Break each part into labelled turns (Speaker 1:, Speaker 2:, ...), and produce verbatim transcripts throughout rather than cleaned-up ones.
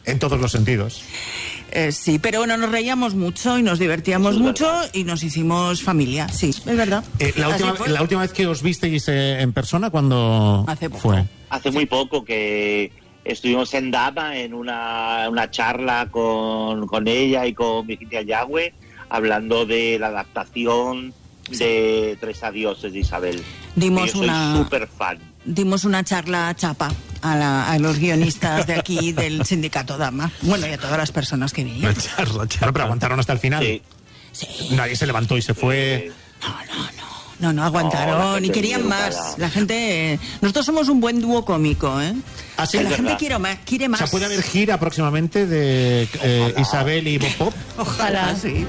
Speaker 1: En todos los sentidos.
Speaker 2: Eh, sí, pero bueno, nos reíamos mucho y nos divertíamos mucho y nos hicimos familia, sí, es verdad.
Speaker 1: Eh, la, última, la última vez que os visteis eh, en persona, ¿cuándo
Speaker 2: Hace poco.
Speaker 1: fue?
Speaker 3: Hace muy poco que estuvimos en Dama en una, una charla con, con ella y con Virginia Yagüe, hablando de la adaptación de Tres Adioses de Isabel.
Speaker 2: Dimos
Speaker 3: yo
Speaker 2: una...
Speaker 3: soy súper fan.
Speaker 2: Dimos una charla chapa a, la, a los guionistas de aquí del sindicato Dama. Bueno, y a todas las personas que vinieron.
Speaker 1: Charla, charla, pero aguantaron hasta el final.
Speaker 3: Sí.
Speaker 2: Sí.
Speaker 1: Nadie se levantó y se fue.
Speaker 2: No, no, no. No, no aguantaron
Speaker 3: No,
Speaker 2: y querían más. La gente... Nosotros somos un buen dúo cómico, ¿eh?
Speaker 1: ¿Ah, sí?
Speaker 2: La
Speaker 1: Es
Speaker 2: gente
Speaker 3: verdad.
Speaker 2: quiere más, quiere más.
Speaker 1: O sea, ¿puede haber gira próximamente de eh, Isabel y Bob Pop?
Speaker 2: Ojalá, sí.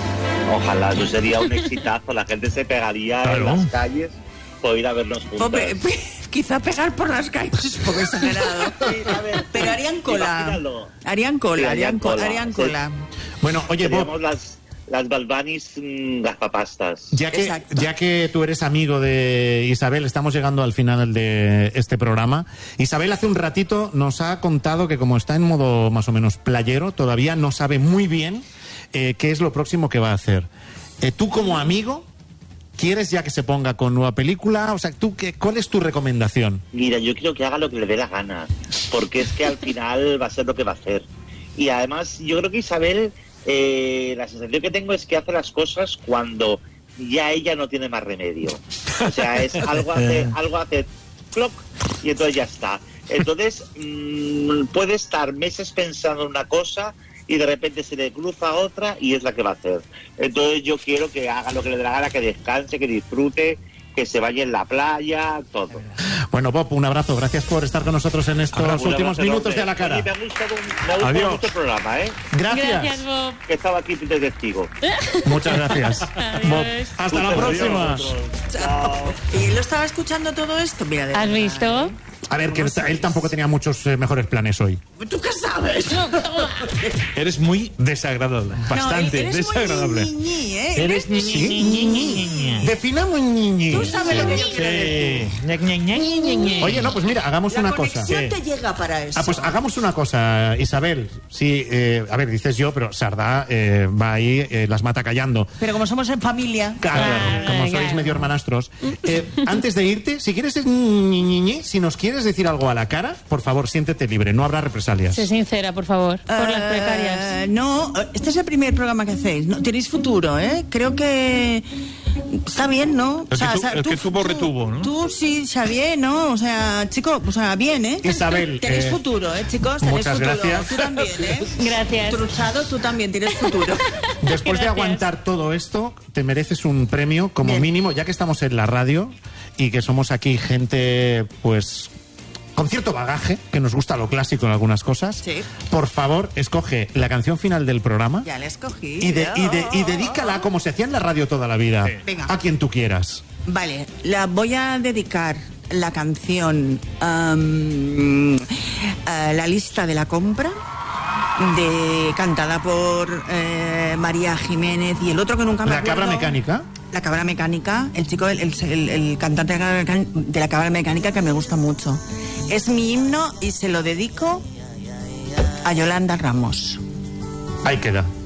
Speaker 3: Ojalá, eso sería un exitazo. La gente se pegaría
Speaker 1: Claro.
Speaker 3: en las calles por ir a vernos juntos.
Speaker 2: Pobre, quizá pegar por las calles es un poco exagerado. Pero harían cola.
Speaker 3: Imagínalo.
Speaker 2: Harían cola,
Speaker 3: Sí,
Speaker 2: harían
Speaker 3: harían
Speaker 2: cola.
Speaker 3: cola,
Speaker 2: Harían
Speaker 3: sí.
Speaker 2: cola.
Speaker 1: Bueno, oye, Bob,
Speaker 3: Seríamos las, las Balbanis mm, gafapastas.
Speaker 1: ya que,
Speaker 2: Exacto.
Speaker 1: ya que tú eres amigo de Isabel, estamos llegando al final de este programa. Isabel hace un ratito nos ha contado que como está en modo más o menos playero, todavía no sabe muy bien eh, qué es lo próximo que va a hacer. Eh, tú como amigo, ¿quieres ya que se ponga con nueva película? O sea, ¿tú qué, ¿cuál es tu recomendación?
Speaker 3: Mira, yo quiero que haga lo que le dé la gana, porque es que al final va a ser lo que va a hacer. Y además, yo creo que Isabel, eh, la sensación que tengo es que hace las cosas cuando ya ella no tiene más remedio. O sea, es algo hace, algo hace cloc y entonces ya está. Entonces, mmm, puede estar meses pensando en una cosa y de repente se le cruza otra y es la que va a hacer. Entonces yo quiero que haga lo que le dé la gana, que descanse, que disfrute, que se vaya en la playa, todo.
Speaker 1: Bueno, Bob, un abrazo. Gracias por estar con nosotros en estos
Speaker 3: Un
Speaker 1: últimos
Speaker 3: abrazo
Speaker 1: minutos
Speaker 3: enorme.
Speaker 1: de A la Cara.
Speaker 3: Oye, me ha gustado, me ha gustado
Speaker 1: Adiós.
Speaker 3: mucho el programa, ¿eh?
Speaker 1: Gracias.
Speaker 4: Gracias, Bob.
Speaker 3: Que estaba aquí de testigo.
Speaker 1: Muchas gracias. Bob, hasta la próxima.
Speaker 3: Chao.
Speaker 2: ¿Y él lo estaba escuchando todo esto? Mira, de
Speaker 4: ¿Has
Speaker 2: verdad,
Speaker 4: visto?
Speaker 2: ¿eh?
Speaker 1: A ver, que él tampoco tenía muchos eh, mejores planes hoy.
Speaker 2: ¿Tú qué sabes?
Speaker 5: Eres muy desagradable.
Speaker 1: Bastante
Speaker 2: no, eres
Speaker 1: desagradable.
Speaker 2: Muy ñi, ¿eh?
Speaker 5: Eres ni
Speaker 1: ¿Sí?
Speaker 5: ni ni ni ni.
Speaker 1: Definamos ñi.
Speaker 2: Tú sabes lo que yo quiero decir.
Speaker 5: Sí. Ña, ña, ña, ña, ña.
Speaker 1: Oye, no, pues mira, hagamos
Speaker 2: La
Speaker 1: una cosa.
Speaker 2: conexión te llega para eso.
Speaker 1: Ah, pues hagamos una cosa, Isabel. Sí, eh, a ver, dices yo, pero Sardá eh, va ahí, eh, las mata callando.
Speaker 2: Pero como somos en familia...
Speaker 1: Claro,
Speaker 4: Claro,
Speaker 1: como
Speaker 4: claro.
Speaker 1: sois medio hermanastros. Eh, antes de irte, si quieres, ñi, ñi, ñi, si nos quieres decir algo a la cara, por favor, siéntete libre, no habrá represalias.
Speaker 4: Sé sincera, por favor, por las
Speaker 2: Eh,
Speaker 4: precarias.
Speaker 2: No, este es el primer programa que hacéis. No, tenéis futuro, ¿eh? Creo que está bien, ¿no?
Speaker 5: El que tu- el que tuvo, retuvo, ¿no?
Speaker 2: Tú sí, Xavier, ¿no? O sea, chico, o sea, bien, ¿eh?
Speaker 1: Isabel,
Speaker 2: Tenéis
Speaker 1: eh,
Speaker 2: futuro, ¿eh, chicos? Tenéis
Speaker 1: muchas
Speaker 2: futuro.
Speaker 1: gracias.
Speaker 2: Tú también, ¿eh?
Speaker 4: Gracias.
Speaker 2: Truchado, tú también tienes futuro.
Speaker 1: Después de
Speaker 4: Gracias.
Speaker 1: aguantar todo esto, te mereces un premio como
Speaker 2: Bien.
Speaker 1: mínimo, ya que estamos en la radio y que somos aquí gente, pues, con cierto bagaje, que nos gusta lo clásico en algunas cosas.
Speaker 2: Sí.
Speaker 1: Por favor, escoge la canción final del programa
Speaker 2: Ya la escogí.
Speaker 1: y, de- y, de- y dedícala, como se hacía en la radio toda la vida,
Speaker 2: Venga.
Speaker 1: a quien tú quieras.
Speaker 2: Vale, la voy a dedicar la canción um, a La lista de la compra, de cantada por eh, María Jiménez y el otro que nunca me
Speaker 1: La
Speaker 2: acuerdo.
Speaker 1: cabra mecánica.
Speaker 2: La cabra mecánica, el chico, el, el- el- el cantante de la, cabra mecánica, de la cabra mecánica que me gusta mucho. Es mi himno y se lo dedico a Yolanda Ramos.
Speaker 1: Ahí queda.